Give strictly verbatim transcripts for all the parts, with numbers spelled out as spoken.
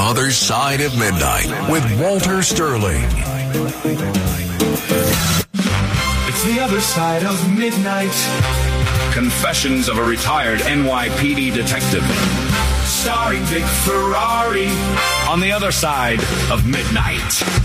Other Side of Midnight with Walter Sterling. It's the other side of midnight. Confessions of a retired N Y P D detective. Starring Vic Ferrari on the other side of midnight.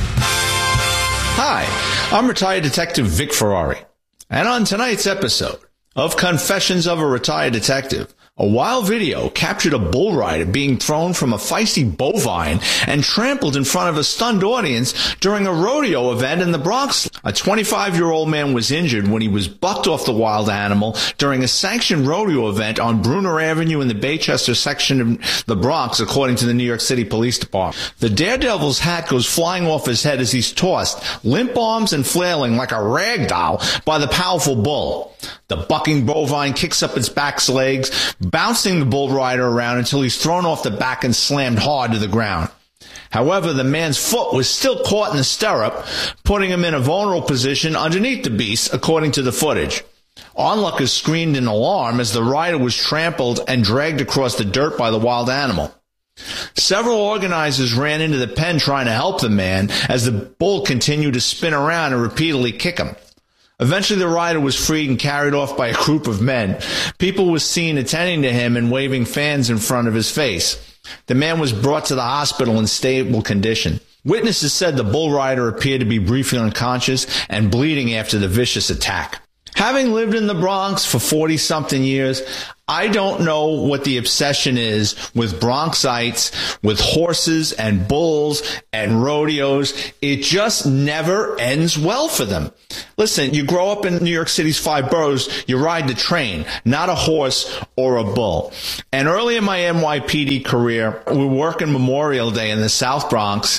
Hi, I'm retired detective Vic Ferrari. And on tonight's episode of Confessions of a Retired Detective, a wild video captured a bull rider being thrown from a feisty bovine and trampled in front of a stunned audience during a rodeo event in the Bronx. A twenty-five-year-old man was injured when he was bucked off the wild animal during a sanctioned rodeo event on Bruner Avenue in the Baychester section of the Bronx, according to the New York City Police Department. The daredevil's hat goes flying off his head as he's tossed, limp arms and flailing like a rag doll by the powerful bull. The bucking bovine kicks up its back's legs, bouncing the bull rider around until he's thrown off the back and slammed hard to the ground. However, the man's foot was still caught in the stirrup, putting him in a vulnerable position underneath the beast, according to the footage. Onlookers screamed in alarm as the rider was trampled and dragged across the dirt by the wild animal. Several organizers ran into the pen trying to help the man as the bull continued to spin around and repeatedly kick him. Eventually, the rider was freed and carried off by a group of men. People were seen attending to him and waving fans in front of his face. The man was brought to the hospital in stable condition. Witnesses said the bull rider appeared to be briefly unconscious and bleeding after the vicious attack. Having lived in the Bronx for forty-something years, I don't know what the obsession is with Bronxites, with horses and bulls and rodeos. It just never ends well for them. Listen, you grow up in New York City's five boroughs, you ride the train, not a horse or a bull. And early in my N Y P D career, we were working Memorial Day in the South Bronx,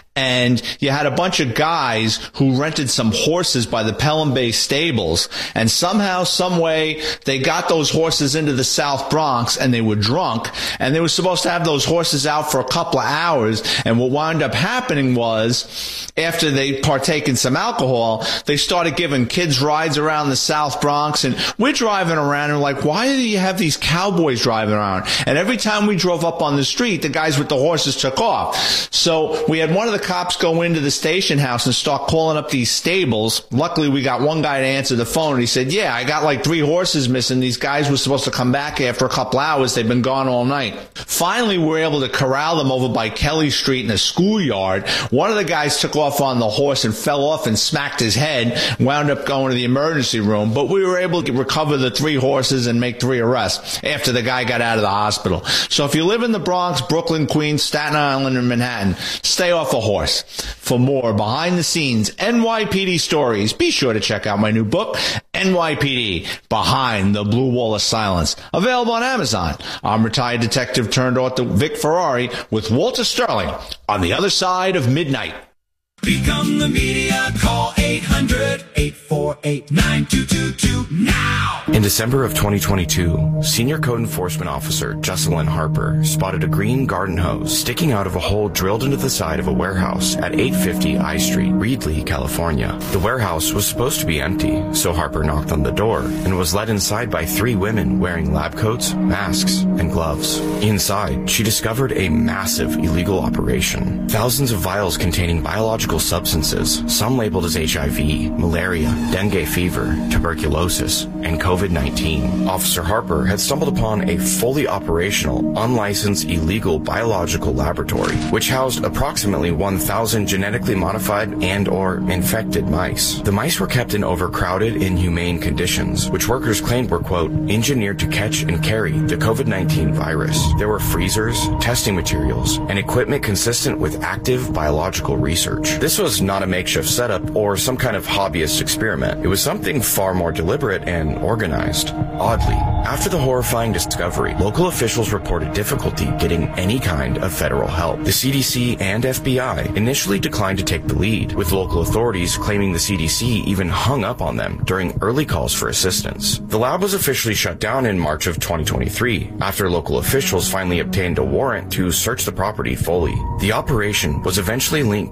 and you had a bunch of guys who rented some horses by the Pelham Bay stables, and somehow, some way, they got those horses into the South Bronx, and they were drunk, and they were supposed to have those horses out for a couple of hours, and what wound up happening was, after they partake in some alcohol, they started giving kids rides around the South Bronx, and we're driving around, and we're like, why do you have these cowboys driving around? And every time we drove up on the street, the guys with the horses took off. So we had one of the cops go into the station house and start calling up these stables. Luckily, we got one guy to answer the phone, and he said, yeah, I got like three horses missing. These guys were supposed to come back after a couple hours. They've been gone all night. Finally, we were able to corral them over by Kelly Street in a schoolyard. One of the guys took off on the horse and fell off and smacked his head, wound up going to the emergency room, but we were able to recover the three horses and make three arrests after the guy got out of the hospital. So if you live in the Bronx, Brooklyn, Queens, Staten Island, and Manhattan, stay off a horse. For more behind-the-scenes N Y P D stories, be sure to check out my new book, N Y P D, Behind the Blue Wall of Silence, available on Amazon. I'm retired detective turned author Vic Ferrari with Walter Sterling on the other side of midnight. Become the media. Call eight hundred, eight four eight, nine two two two now. In December of twenty twenty-two, Senior Code Enforcement Officer Jesselyn Harper spotted a green garden hose sticking out of a hole drilled into the side of a warehouse at eight fifty I Street, Reedley, California. The warehouse was supposed to be empty, so Harper knocked on the door and was led inside by three women wearing lab coats, masks, and gloves. Inside, she discovered a massive illegal operation. Thousands of vials containing biological substances, some labeled as H I V, malaria, dengue fever, tuberculosis, and COVID nineteen. Officer Harper had stumbled upon a fully operational, unlicensed, illegal biological laboratory, which housed approximately one thousand genetically modified and or infected mice. The mice were kept in overcrowded, inhumane conditions, which workers claimed were, quote, engineered to catch and carry the COVID nineteen virus. There were freezers, testing materials, and equipment consistent with active biological research. This was not a makeshift setup or some kind of hobbyist experiment. It was something far more deliberate and organized. Oddly, after the horrifying discovery, local officials reported difficulty getting any kind of federal help. The C D C and F B I initially declined to take the lead, with local authorities claiming the C D C even hung up on them during early calls for assistance. The lab was officially shut down in March of twenty twenty-three, after local officials finally obtained a warrant to search the property fully. The operation was eventually linked to a man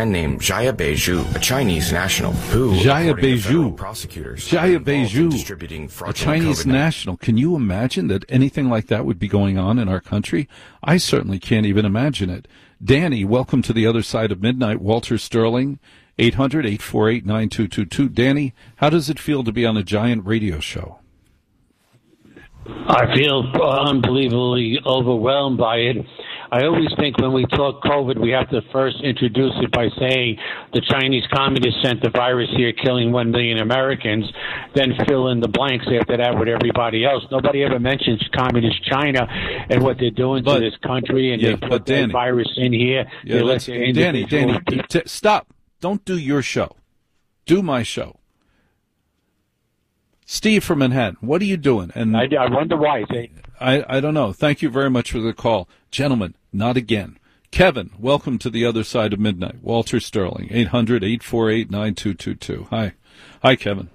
man named Jia Beizhu, a Chinese national, who, Jia according to federal Beizhu. prosecutors, Jia involved in Beizhu, distributing a fraudulent Chinese COVID nineteen national. Can you imagine that anything like that would be going on in our country? I certainly can't even imagine it. Danny, welcome to the other side of midnight. Walter Sterling, eight hundred, eight four eight, nine two two two. Danny, how does it feel to be on a giant radio show? I feel unbelievably overwhelmed by it. I always think when we talk COVID, we have to first introduce it by saying the Chinese communists sent the virus here, killing one million Americans, then fill in the blanks after that with everybody else. Nobody ever mentions communist China and what they're doing but, to this country, and yeah, they put Danny, that virus in here. Yeah, let's, Danny, Danny, t- stop. Don't do your show. Do my show. Steve from Manhattan, what are you doing? And I, I wonder why. I, I don't know. Thank you very much for the call. Gentlemen, not again. Kevin, welcome to the other side of midnight. Walter Sterling, eight hundred, eight four eight, nine two two two. Hi. Hi, Kevin.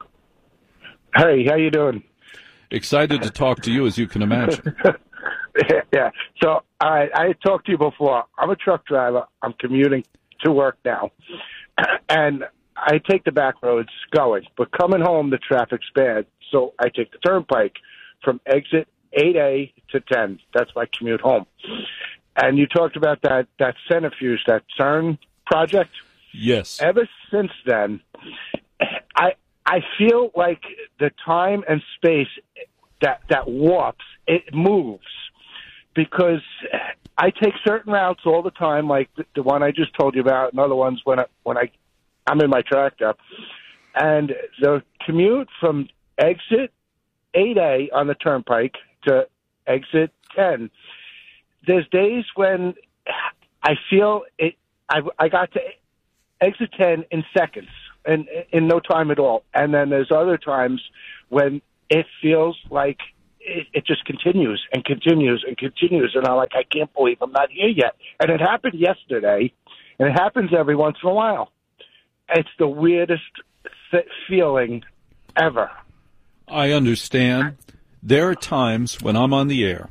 Hey, how you doing? Excited to talk to you, as you can imagine. Yeah. So I, I had talked to you before. I'm a truck driver. I'm commuting to work now. And I take the back roads going, but coming home, the traffic's bad. So I take the turnpike from exit eight A to ten. That's my commute home. And you talked about that, that centrifuge, that CERN project. Yes. Ever since then, I I feel like the time and space that, that warps, it moves. Because I take certain routes all the time, like the, the one I just told you about, and other ones when I, when I I'm in my tractor, and the commute from exit eight A on the turnpike to exit ten, there's days when I feel it. I, I got to exit ten in seconds, and in no time at all. And then there's other times when it feels like it, it just continues and continues and continues, and I'm like, I can't believe I'm not here yet. And it happened yesterday, and it happens every once in a while. It's the weirdest th- feeling ever. I understand. There are times when I'm on the air,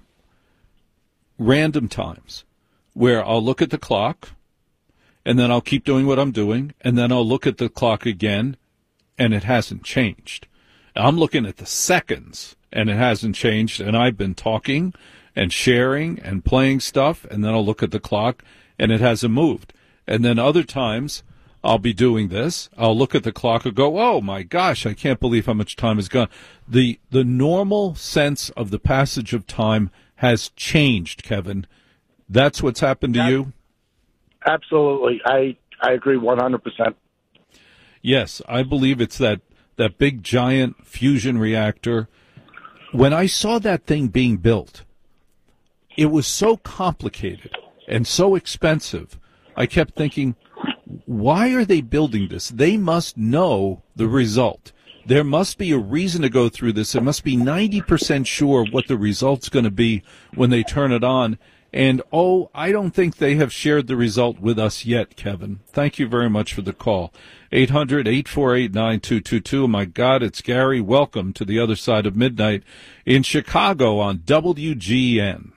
random times, where I'll look at the clock, and then I'll keep doing what I'm doing, and then I'll look at the clock again, and it hasn't changed. I'm looking at the seconds, and it hasn't changed, and I've been talking and sharing and playing stuff, and then I'll look at the clock, and it hasn't moved. And then other times, I'll be doing this. I'll look at the clock and go, oh, my gosh, I can't believe how much time has gone. The the normal sense of the passage of time has changed, Kevin. That's what's happened to that, you? Absolutely. I, I agree one hundred percent. Yes, I believe it's that, that big, giant fusion reactor. When I saw that thing being built, it was so complicated and so expensive. I kept thinking, why are they building this? They must know the result. There must be a reason to go through this. It must be ninety percent sure what the result's going to be when they turn it on. And, oh, I don't think they have shared the result with us yet, Kevin. Thank you very much for the call. eight hundred, eight four eight, nine two two two. My God, it's Gary. Welcome to the other side of midnight in Chicago on W G N.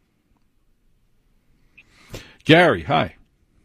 Gary, hi.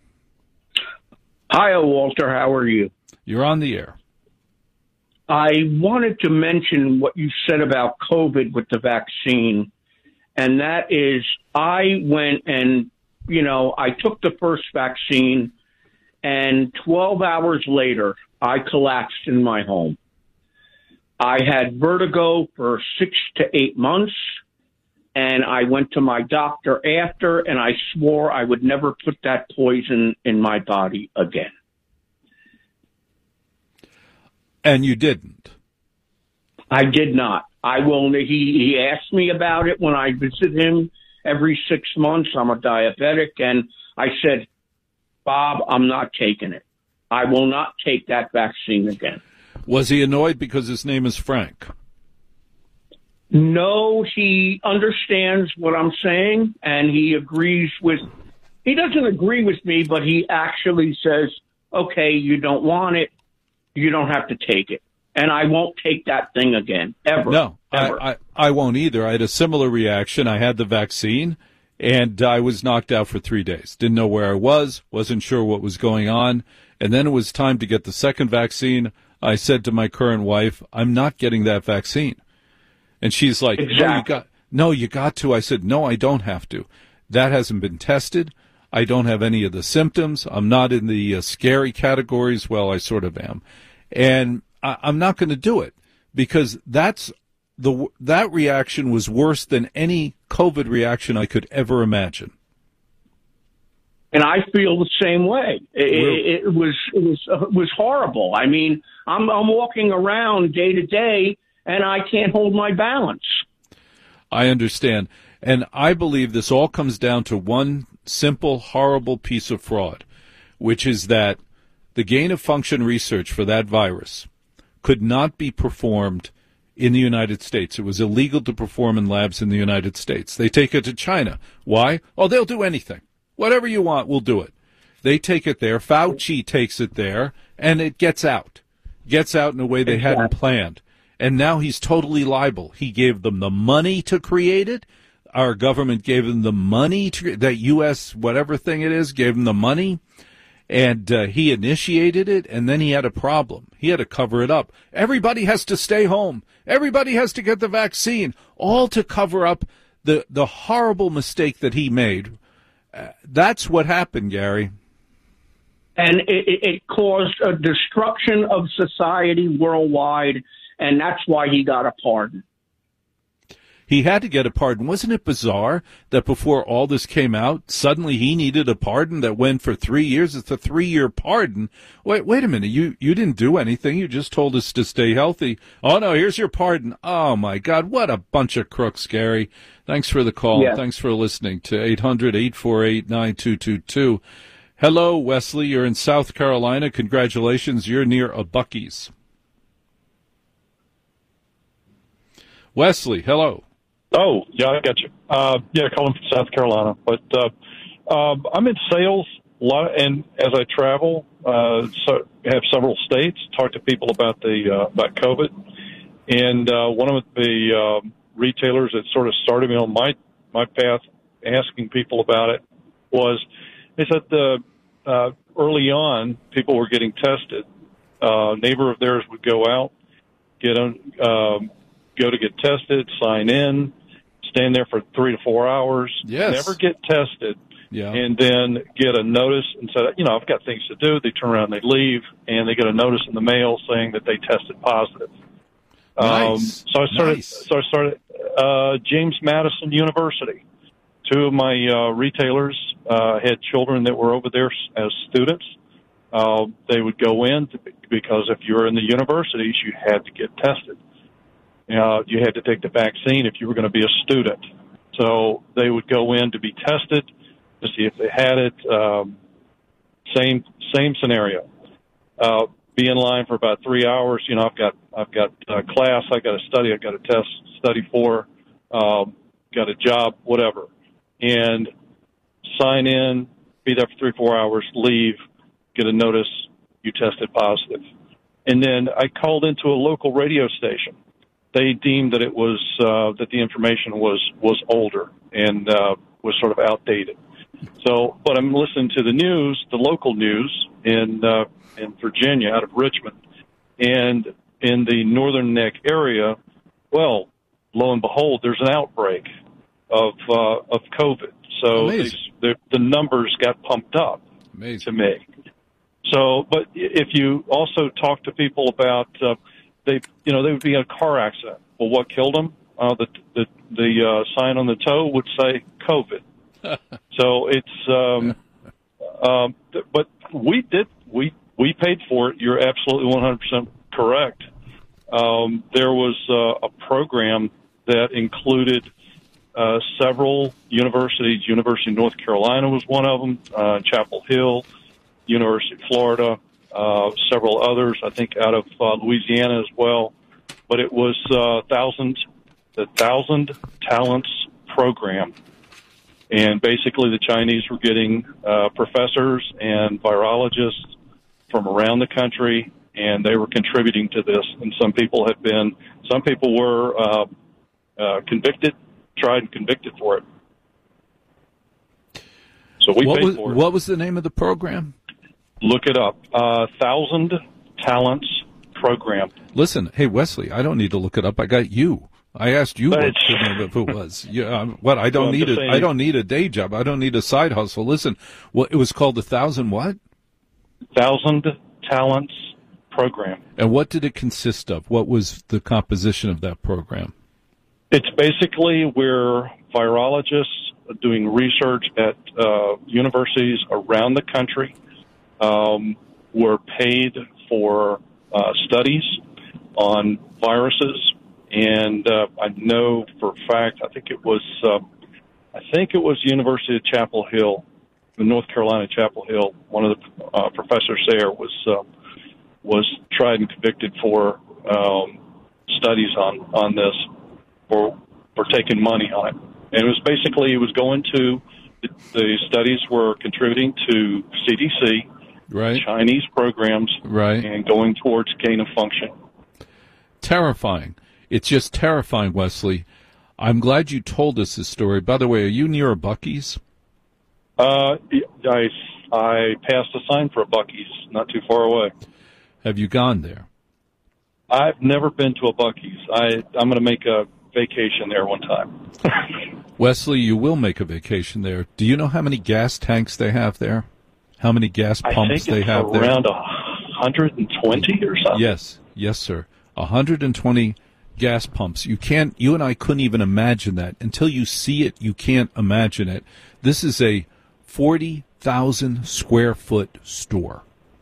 Hi, Walter. How are you? You're on the air. I wanted to mention what you said about COVID with the vaccine, and that is I went and, you know, I took the first vaccine, and twelve hours later, I collapsed in my home. I had vertigo for six to eight months, and I went to my doctor after, and I swore I would never put that poison in my body again. And you didn't? I did not. I will. He, he asked me about it when I visit him every six months. I'm a diabetic, and I said, Bob, I'm not taking it. I will not take that vaccine again. Was he annoyed because his name is Frank? No, he understands what I'm saying, and he agrees with, he doesn't agree with me, but he actually says, okay, you don't want it, you don't have to take it. And I won't take that thing again, ever. No, ever. I, I, I won't either. I had a similar reaction. I had the vaccine, And I was knocked out for three days. Didn't know where I was, wasn't sure what was going on. And then it was time to get the second vaccine. I said to my current wife, I'm not getting that vaccine. And she's like, exactly. no, you got, no, you got to. I said, no, I don't have to. That hasn't been tested. I don't have any of the symptoms. I'm not in the uh, scary categories. Well, I sort of am. And I, I'm not going to do it because that's the that reaction was worse than any COVID reaction I could ever imagine. And I feel the same way. It, it was it was uh, it was horrible. I mean, I'm I'm walking around day to day, and I can't hold my balance. I understand, and I believe this all comes down to one simple, horrible piece of fraud, which is that the gain of function research for that virus could not be performed in the United States. It was illegal to perform in labs in the United States. They take it to China. Why? Oh, they'll do anything. Whatever you want, we'll do it. They take it there. Fauci takes it there, and it gets out. Gets out in a way they hadn't planned. And now he's totally liable. He gave them the money to create it. Our government gave them the money, to that U S whatever thing it is, gave him the money. And uh, he initiated it, and then he had a problem. He had to cover it up. Everybody has to stay home. Everybody has to get the vaccine, all to cover up the, the horrible mistake that he made. Uh, that's what happened, Gary. And it, it caused a destruction of society worldwide, and that's why he got a pardon. He had to get a pardon. Wasn't it bizarre that before all this came out, suddenly he needed a pardon that went for three years? It's a three-year pardon. Wait, wait a minute. You you didn't do anything. You just told us to stay healthy. Oh, no, here's your pardon. Oh, my God, what a bunch of crooks, Gary. Thanks for the call. Yeah. Thanks for listening to eight hundred, eight four eight, nine two two two. Hello, Wesley. You're in South Carolina. Congratulations. You're near a Buc-ee's. Wesley, hello. Oh, yeah, I got you. Uh, yeah, calling from South Carolina. But uh, um, I'm in sales, a lot, and as I travel, uh, so have several states, talk to people about the uh, about COVID. And uh, one of the uh, retailers that sort of started me on my my path, asking people about it, was they said the uh, early on people were getting tested. Uh, a neighbor of theirs would go out, get on, um, go to get tested, sign in, stand there for three to four hours, yes. never get tested, yeah. and then get a notice and say, you know, I've got things to do. They turn around, they leave, and they get a notice in the mail saying that they tested positive. Nice. Um, so I started. Nice. So I started uh, James Madison University. Two of my uh, retailers uh, had children that were over there as students. Uh, they would go in to, because if you were in the universities, you had to get tested. Uh, you had to take the vaccine if you were going to be a student. So they would go in to be tested to see if they had it. Um, same same scenario. Uh, be in line for about three hours. You know, I've got I've got a class, I got to study, I got a test study for, um, got a job, whatever, and sign in, be there for three four hours, leave, get a notice you tested positive, and then I called into a local radio station. They deemed that it was uh, that the information was was older and uh, was sort of outdated. So, but I'm listening to the news, the local news in uh, in Virginia, out of Richmond, and in the Northern Neck area. Well, lo and behold, there's an outbreak of uh, of COVID. So they, the the numbers got pumped up. Amazing. To me. So, but if you also talk to people about uh, they, you know, they would be in a car accident. Well, what killed them? Uh, the the the uh, sign on the toe would say COVID. So it's, um, um, but we did we we paid for it. You're absolutely one hundred percent correct. Um, there was uh, a program that included uh, several universities. University of North Carolina was one of them. Uh, Chapel Hill, University of Florida, uh, several others. I think out of uh, Louisiana as well. But it was uh, thousand the Thousand Talents program. And basically the Chinese were getting uh, professors and virologists from around the country, and they were contributing to this. And some people have been, some people were uh, uh, convicted, tried and convicted for it. So we what paid was, for it. What was the name of the program? Look it up. Uh, Thousand Talents Program. Listen, hey, Wesley, I don't need to look it up. I got you. I asked you But what it's- the name of it was. Yeah, um, what? I don't Well, I'm need just a, saying- I don't need a day job. I don't need a side hustle. Listen, what it was called, the Thousand what? Thousand Talents Program. And what did it consist of? What was the composition of that program? It's basically where virologists doing research at uh, universities around the country um, were paid for uh, studies on viruses. And uh, I know for a fact, I think it was, uh, I think it was University of Chapel Hill, North Carolina, Chapel Hill. One of the uh, professors there was uh, was tried and convicted for um, studies on on this for for taking money on it. And it was basically it was going to the studies were contributing to C D C, right? Chinese programs, right, and going towards gain of function. Terrifying. It's just terrifying, Wesley. I'm glad you told us this story. By the way, are you near a Buc-ee's? Uh, I, I passed a sign for a Buc-ee's not too far away. Have you gone there? I've never been to a Buc-ee's. I, I'm going to make a vacation there one time. Wesley, you will make a vacation there. Do you know how many gas tanks they have there? How many gas pumps I think they it's have there? around one hundred twenty or something. Yes, yes, sir. one hundred twenty gas pumps. You can't. You and I couldn't even imagine that until you see it. You can't imagine it. This is a forty thousand square foot store.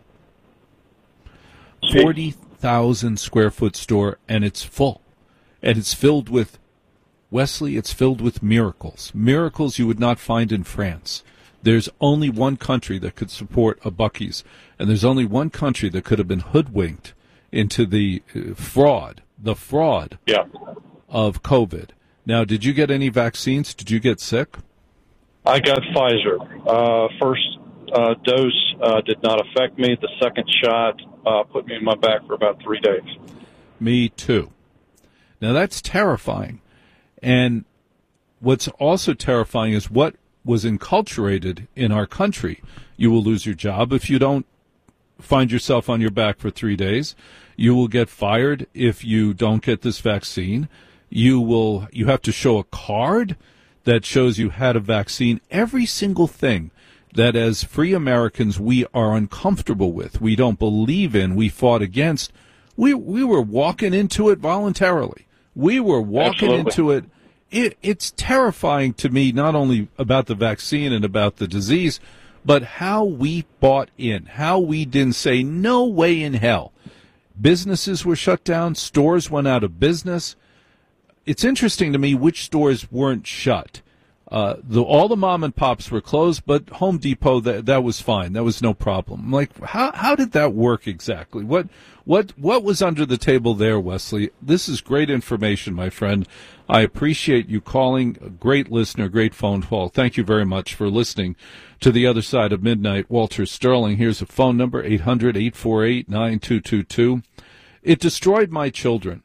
Forty thousand square foot store, and it's full, and it's filled with Wesley. It's filled with miracles. Miracles you would not find in France. There's only one country that could support a Buc-ee's, and there's only one country that could have been hoodwinked into the uh, fraud, the fraud yeah. of COVID. Now, did you get any vaccines? Did you get sick? I got Pfizer. Uh, first uh, dose uh, did not affect me. The second shot uh, put me in my back for about three days. Me too. Now, that's terrifying. And what's also terrifying is what was enculturated in our country. You will lose your job if you don't find yourself on your back for three days. You will get fired if you don't get this vaccine. You will. You have to show a card that shows you had a vaccine. Every single thing that as free Americans we are uncomfortable with, we don't believe in, we fought against, we we were walking into it voluntarily. We were walking Absolutely. into it. It, it's terrifying to me, not only about the vaccine and about the disease, but how we bought in, how we didn't say, no way in hell. Businesses were shut down. Stores went out of business. It's interesting to me which stores weren't shut. Uh, the, all the mom and pops were closed, but Home Depot, that, that was fine. That was no problem. Like, how, how did that work exactly? What, what, what was under the table there, Wesley? This is great information, my friend. I appreciate you calling. A great listener, great phone call. Thank you very much for listening to The Other Side of Midnight. Walter Sterling. Here's a phone number, eight hundred, eight four eight, nine two two two. It destroyed my children.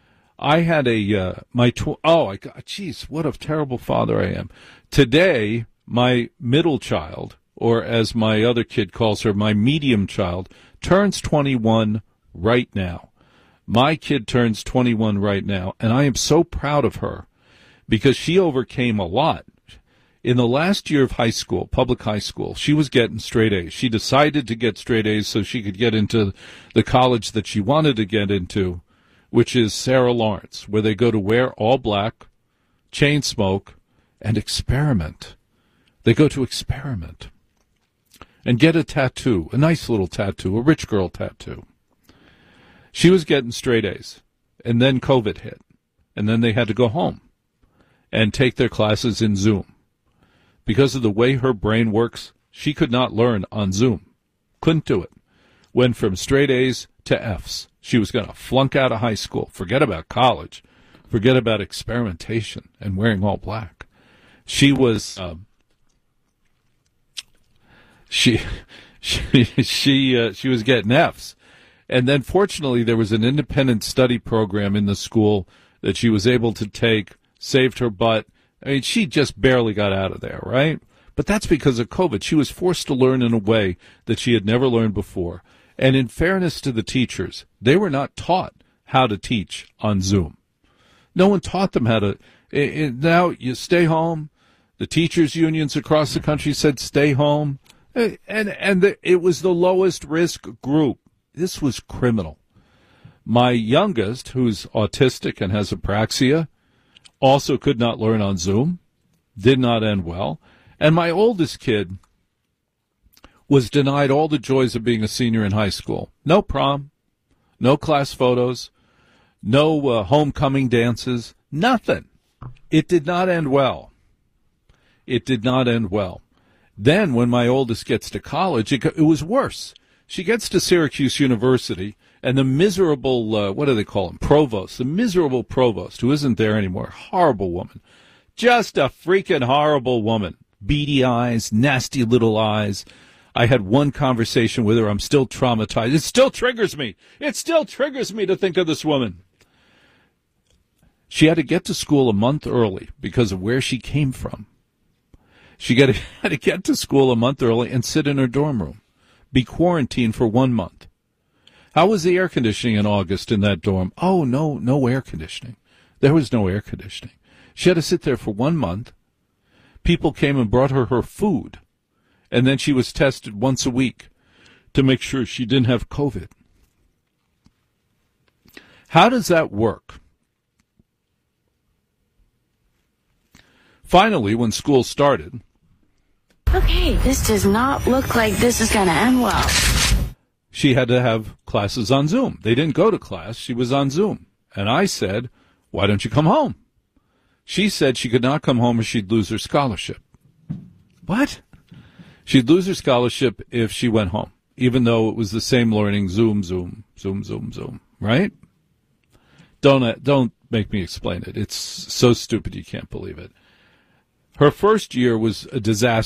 I had a, uh, my, tw- oh, I got, geez, what a terrible father I am. Today, my middle child, or as my other kid calls her, my medium child, turns twenty-one right now. My kid turns twenty-one right now, and I am so proud of her because she overcame a lot. In the last year of high school, public high school, she was getting straight A's. She decided to get straight A's so she could get into the college that she wanted to get into, which is Sarah Lawrence, where they go to wear all black, chain smoke, and experiment. They go to experiment and get a tattoo, a nice little tattoo, a rich girl tattoo. She was getting straight A's, and then COVID hit, and then they had to go home and take their classes in Zoom. Because of the way her brain works, she could not learn on Zoom. Couldn't do it. Went from straight A's to F's. She was going to flunk out of high school. Forget about college. Forget about experimentation and wearing all black. She was, um, she, she, she, uh, she was getting F's. And then fortunately there was an independent study program in the school that she was able to take, saved her butt. I mean, she just barely got out of there, right? But that's because of COVID. She was forced to learn in a way that she had never learned before. And in fairness to the teachers, they were not taught how to teach on Zoom. No one taught them how to. It, it, now you stay home. The teachers' unions across the country said stay home. And, and the, it was the lowest risk group. This was criminal. My youngest, who's autistic and has apraxia, also could not learn on Zoom. Did not end well. And my oldest kid was denied all the joys of being a senior in high school. No prom, no class photos, no uh, homecoming dances, nothing. It did not end well. It did not end well. Then when my oldest gets to college, it, it was worse. She gets to Syracuse University, and the miserable, uh, what do they call him, provost, the miserable provost, who isn't there anymore, horrible woman, just a freaking horrible woman. Beady eyes, nasty little eyes. I had one conversation with her. I'm still traumatized. It still triggers me. It still triggers me to think of this woman. She had to get to school a month early because of where she came from. She got to, had to get to school a month early and sit in her dorm room, be quarantined for one month. How was the air conditioning in August in that dorm? Oh, no, no air conditioning. There was no air conditioning. She had to sit there for one month. People came and brought her her food, and then she was tested once a week to make sure she didn't have COVID. How does that work? Finally, when school started... Okay, this does not look like this is going to end well. She had to have classes on Zoom. They didn't go to class. She was on Zoom. And I said, why don't you come home? She said she could not come home or she'd lose her scholarship. What? She'd lose her scholarship if she went home, even though it was the same learning, Zoom, Zoom, Zoom, Zoom, Zoom, right? Don't, don't make me explain it. It's so stupid you can't believe it. Her first year was a disaster.